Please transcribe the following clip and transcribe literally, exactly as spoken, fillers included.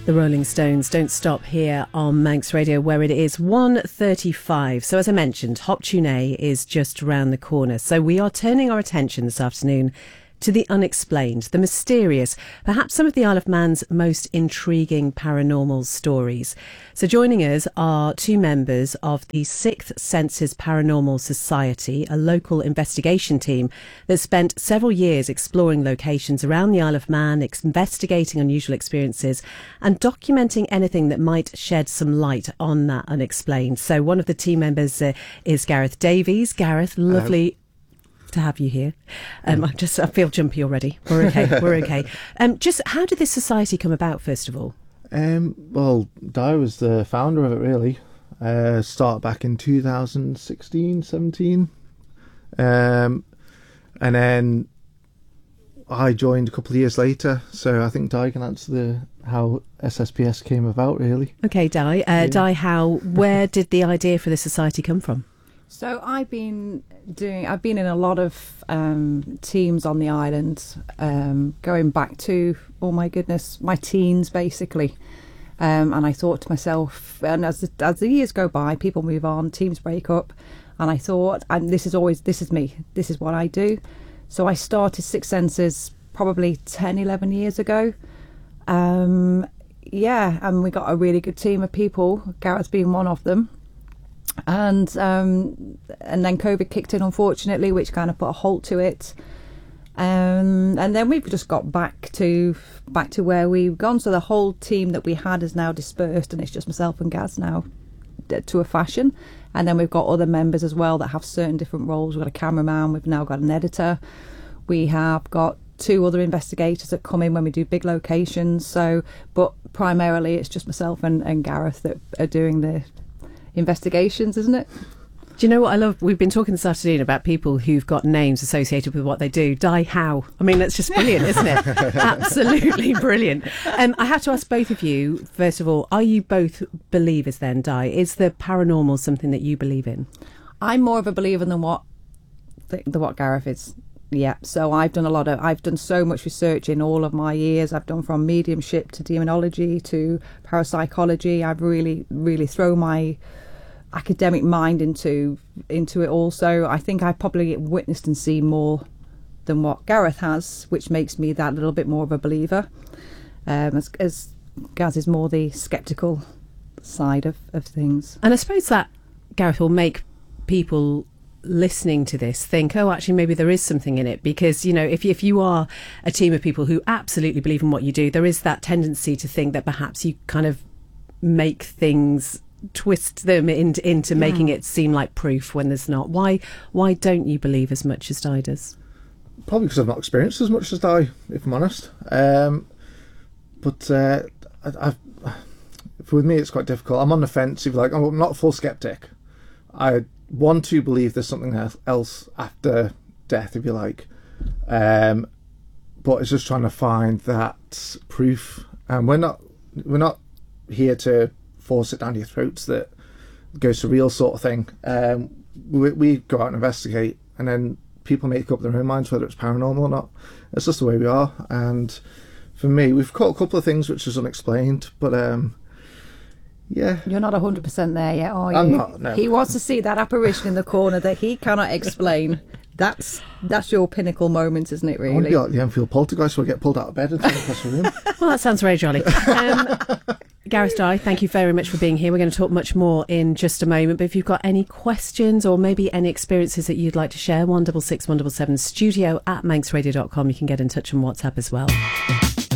The Rolling Stones don't stop here on Manx Radio, where it is one thirty-five. So as I mentioned, Hop Tuné is just around the corner. So we are turning our attention this afternoon to the unexplained, the mysterious, perhaps some of the Isle of Man's most intriguing paranormal stories. So joining us are two members of the Sixth Senses Paranormal Society, a local investigation team that spent several years exploring locations around the Isle of Man, investigating unusual experiences and documenting anything that might shed some light on that unexplained. So one of the team members uh, is Gareth Davies. Gareth, lovely... Um, to have you here. Um, I just I feel jumpy already. We're okay. We're okay. Um, just how did this society come about, first of all? Um, well, Di was the founder of it, really. Uh, started back in two thousand sixteen, seventeen. Um, and then I joined a couple of years later. So I think Di can answer the how S S P S came about, really. Okay, Di. Uh, yeah. Di, how, where did the idea for the society come from? So I've been doing, I've been in a lot of um, teams on the island, um, going back to, oh my goodness, my teens basically. Um, and I thought to myself, and as the, as the years go by, people move on, teams break up. And I thought, and this is always, this is me, this is what I do. So I started Sixth Senses probably ten, eleven years ago. Um, yeah, and we got a really good team of people, Gareth being one of them. And um, and then COVID kicked in, unfortunately, which kind of put a halt to it. Um, and then we've just got back to back to where we've gone. So the whole team that we had is now dispersed, and it's just myself and Gaz now, to a fashion. And then we've got other members as well that have certain different roles. We've got a cameraman. We've now got an editor. We have got two other investigators that come in when we do big locations. So, but primarily it's just myself and, and Gareth that are doing the investigations, isn't it? Do you know what I love? We've been talking this afternoon about people who've got names associated with what they do. Di Howe. I mean, that's just brilliant, isn't it? Absolutely brilliant. Um, I have to ask both of you, first of all, are you both believers then, Di? Is the paranormal something that you believe in? I'm more of a believer than what than what Gareth is. Yeah, so I've done a lot of, I've done so much research in all of my years. I've done from mediumship to demonology to parapsychology. I've really, really thrown my academic mind into into it also. I think I probably witnessed and seen more than what Gareth has, which makes me that little bit more of a believer. Um, as, as Gaz is more the sceptical side of, of things. And I suppose that, Gareth, will make people listening to this think, oh, actually maybe there is something in it, because, you know, if you, if you are a team of people who absolutely believe in what you do, there is that tendency to think that perhaps you kind of make things, twist them into into yeah. making it seem like proof when there's not. Why why don't you believe as much as Di does? Probably because I've not experienced as much as Di, if I'm honest. Um, but uh, I, I've, with me, it's quite difficult. I'm on the fence. If like, I'm not a full skeptic. I want to believe there's something else after death, if you like. Um, but it's just trying to find that proof. And we're not we're not here to force it down your throats that ghosts are real sort of thing. Um, we, we go out and investigate, and then people make up their own minds whether it's paranormal or not. It's just the way we are. And for me, we've caught a couple of things which is unexplained, but um, yeah. You're not one hundred percent there yet, are you? I'm not, no. He wants to see that apparition in the corner that he cannot explain. That's that's your pinnacle moment, isn't it, really? I want to be like the Enfield poltergeist where I get pulled out of bed and turn across the room. Well, that sounds very jolly. Um, Gareth, Di, thank you very much for being here. We're going to talk much more in just a moment, but if you've got any questions or maybe any experiences that you'd like to share, one six six one seven seven studio at manx radio dot com. You can get in touch on WhatsApp as well.